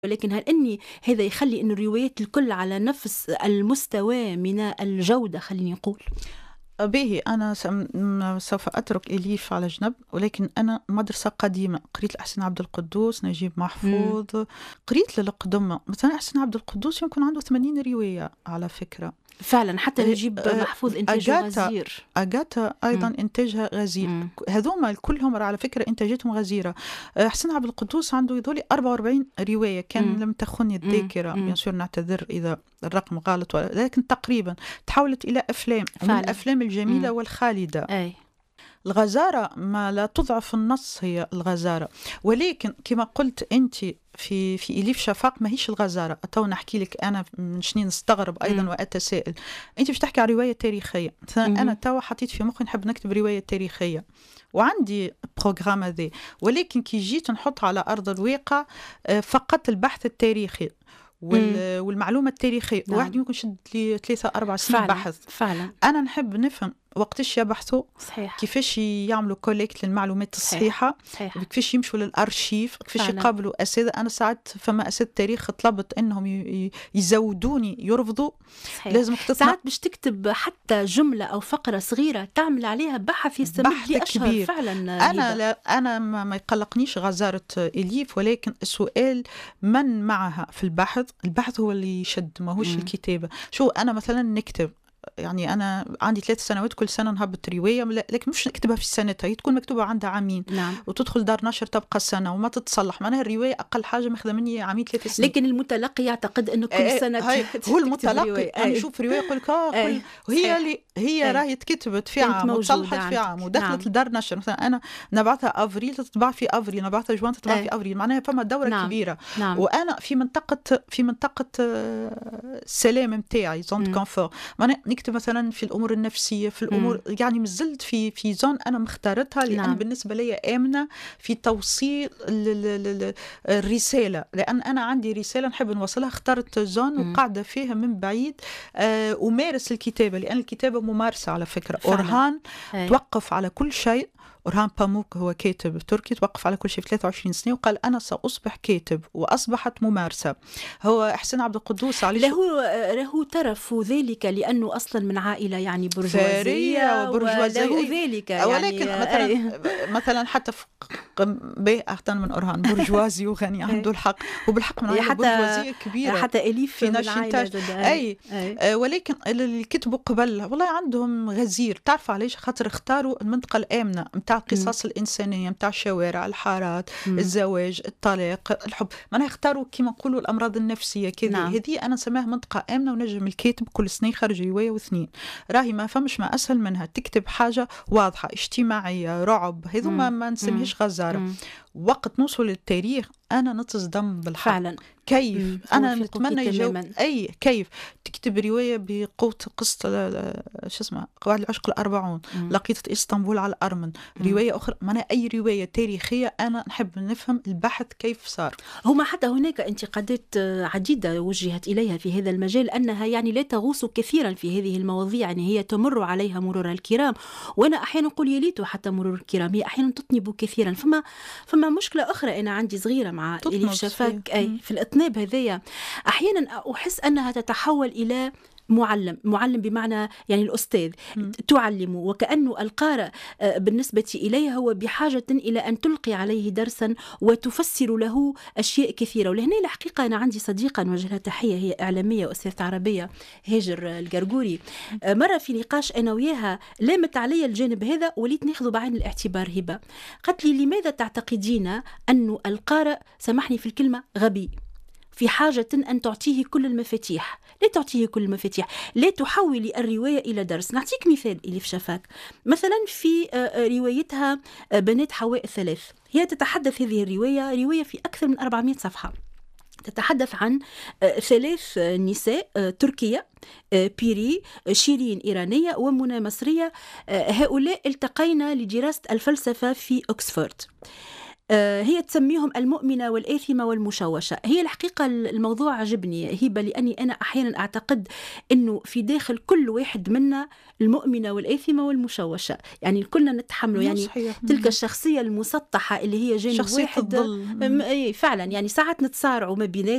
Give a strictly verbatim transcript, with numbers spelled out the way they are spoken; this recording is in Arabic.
ولكن هل أني هذا يخلي أن الروايات الكل على نفس المستوى من الجودة خليني نقول؟ باهي أنا سم- سوف أترك إليف على جنب، ولكن أنا مدرسة قديمة، قريت لأحسن عبد القدوس، نجيب محفوظ، قريت للقدمة. مثلا أحسن عبد القدوس يمكن عنده ثمانين رواية على فكرة. فعلا حتى نجيب آه، محفوظ إنتاجه أجاتا غزير. أجاتا أيضا مم. إنتاجها غزير. مم. هذوما كلهم على فكرة إنتاجاتهم غزيرة. آه، حسين عبد القدوس عنده يظهر أربعة وأربعين رواية، كان مم. لم تخني الذاكرة، مم. بيان سور نعتذر إذا الرقم غلط، لكن تقريبا تحولت إلى أفلام، ومن فعلا. الأفلام الجميلة مم. والخالدة. أي. الغزارة ما لا تضعف النص هي الغزارة، ولكن كما قلت أنت في في إليف شفاق ما هيش الغزارة. تو نحكي لك أنا من سنين نستغرب أيضا مم. وأتساءل. أنت باش تحكي عن رواية تاريخية، مثلا أنا مم. توا حطيت في مخي نحب نكتب رواية تاريخية وعندي بروغرام هذا، ولكن كي جيت نحط على أرض الواقع آه، فقط البحث التاريخي وال- والمعلومة التاريخية. نعم. واحد يمكن شد لي ثلاثة أربع سنين فعلا بحث. فعلا أنا نحب نفهم وقتاش يبحثوا، صحيح كيفاش يعملوا كوليكت للمعلومات الصحيحة، صحيح كيفاش يمشوا للأرشيف، كيفاش فعلا. يقابلوا أساتذة. أنا ساعات فما أساتذة تاريخ طلبت إنهم ي- ي- يزودوني، يرفضوا. صحيح. لازم تطلع ساعات باش تكتب حتى جملة أو فقرة صغيرة تعمل عليها بحث يستمر بحث لأشهر كبير. فعلا. أنا هبة. لا أنا ما ما يقلقنيش غزارة إليف، ولكن السؤال من معها في البحث. البحث هو اللي يشد، ماهوش مم. الكتابة. شو أنا مثلا نكتب، يعني أنا عندي ثلاث سنوات كل سنة نهبط رواية، لكن مش نكتبها في سنتها، هي تكون مكتوبة عندها عامين نعم. وتدخل دار نشر تبقى سنة وما تتصلح. معناها الرواية أقل حاجة ماخذة مني عامين ثلاث سنين. لكن المتلقي يعتقد أنه كل إيه، سنة هاي تكتب هو المتلقي. رواية. أنا أي. أشوف رواية يقول لك آه أي. كل وهي صحيح. اللي هي أي. راهي تكتبت في كانت عام موجودة وتصلحت في عندك. عام ودخلت نعم. لدار نشر. مثلا أنا نبعثها أفريل تطبع في أفريل، نبعثها جوان تطبع أي. في أفريل. معناها فما دورة نعم. كبيرة. نعم. وأنا في منطقة في منطقة آه، السلام متاعي، زون مم. كونفور. معناها نكتب مثلا في الأمور النفسية، في الأمور مم. يعني مازلت في في زون أنا مختارتها، لأن نعم. بالنسبة لي آمنة في توصيل ال- ال- ال- الرسالة، لأن أنا عندي رسالة نحب نوصلها. اخترت زون مم. وقاعدة فيها من بعيد آه، أمارس الكتابة، لأن الكتابة ممارسة على فكرة. فعلا. أورهان أي. توقف على كل شيء. أورهان باموك هو كاتب تركي، توقف على كل شيء في ثلاثة وعشرين سنة وقال أنا سأصبح كاتب، وأصبحت ممارسة. هو حسين عبد القدوس عليه له له ترف ذلك لأنه أصلا من عائلة يعني برجوازية ثرية وبرجوازية، وله أي. ذلك يعني. ولكن مثلا أي. مثلا حتى في به أحسن من أورهان برجوازي وغني، عنده الحق، وبالحق من عائلة حتى برجوازية كبيرة حتى إليف في من نشر عائلة إنتاج. جدا. أي. أي. آه، ولكن اللي كتبوا قبل والله عندهم غزير. تعرف علاش؟ خاطر اختاروا المنطقة الآمنة متاع القصص الإنسانية، متاع الشوارع، الحارات، مم. الزواج، الطلاق، الحب. معناها اختاروا كما نقولوا الأمراض النفسية كذا. نعم. هذه أنا نسميها منطقة آمنة، ونجم الكاتب كل سنة يخرج رواية واثنين. راهي ما فمش ما أسهل منها تكتب حاجة واضحة اجتماعية، رعب، هذو ما, مم. ما نسميهش غزارة. مم. وقت نوصل للتاريخ أنا نتصدم بالحق. فعلا. كيف مم. أنا أوافقك نتمنى يجاوب. تماماً. أي كيف تكتب رواية بقوة قصة لا- لا- شو اسمه قواعد العشق الأربعون، مم. لقيطة إسطنبول على الأرمن، مم. رواية أخرى. معناها أي رواية تاريخية أنا نحب نفهم البحث كيف صار. هما حتى هناك انتقادات عديدة وجهت إليها في هذا المجال، أنها يعني لا تغوص كثيرا في هذه المواضيع، يعني هي تمر عليها مرور الكرام. وأنا أحيانا أقول يليت حتى مرور الكرام، هي أحيانا تطنب كثيرا. فما فما مشكلة أخرى أنا عندي صغيرة مع تطنب إليف شفاك. فيه. أي مم. في الإطناب هذايا أحيانا أحس أنها تتحول إلى معلم معلم بمعنى يعني الأستاذ مم. تعلم، وكأنه القارئ آه، بالنسبة إليه هو بحاجة إلى أن تلقي عليه درسا وتفسر له أشياء كثيرة. ولهنا الحقيقة أنا عندي صديقة نوجه لها تحية، هي إعلامية وأستاذة عربية، هاجر القرقوري. آه، مرة في نقاش أنا وياها لامت علي الجانب هذا، وليت ناخذه بعين الاعتبار. هبة قالت لي لماذا تعتقدين أن القارئ، سامحني في الكلمة، غبي في حاجة أن تعطيه كل المفاتيح؟ لا تعطيه كل المفاتيح، لا تحولي الرواية إلى درس. نعطيك مثال إليف شفاك، مثلا في روايتها بنات حواء الثلاث، هي تتحدث هذه الرواية رواية في أكثر من أربعمائة صفحة، تتحدث عن ثلاث نساء تركية، بيري، شيرين إيرانية، ومنى مصرية. هؤلاء التقينا لدراسة الفلسفة في أكسفورد. هي تسميهم المؤمنة والآثمة والمشوشة. هي الحقيقة الموضوع عجبني هبة، لأني أنا أحيانا أعتقد أنه في داخل كل واحد منا المؤمنة والآثمة والمشوشة، يعني كلنا نتحمله، يعني صحيح. تلك الشخصية المسطحة اللي هي جانب واحد الظل. فعلا، يعني ساعات نتصارعوا ما بينات